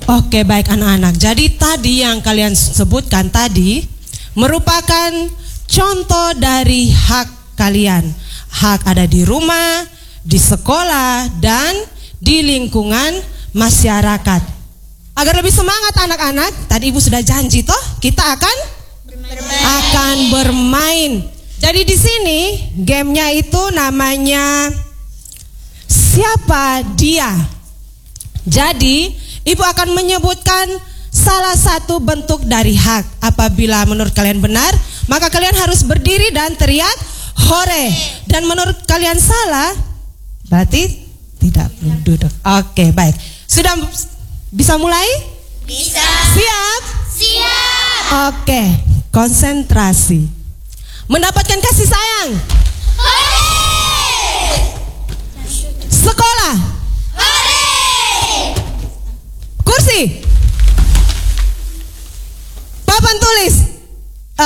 Oke, baik anak-anak. Jadi tadi yang kalian sebutkan tadi merupakan contoh dari hak kalian. Hak ada di rumah, di sekolah, dan di lingkungan masyarakat. Agar lebih semangat anak-anak, tadi ibu sudah janji toh, kita akan bermain. Jadi di sini gamenya itu namanya siapa dia. Jadi ibu akan menyebutkan salah satu bentuk dari hak. Apabila menurut kalian benar, maka kalian harus berdiri dan teriak hore. Dan menurut kalian salah, berarti tidak duduk. Oke, baik. Sudah bisa mulai? Bisa. Siap? Siap. Oke, konsentrasi. Mendapatkan kasih sayang. Hore. Sekolah. Hore. Kursi. Papan tulis.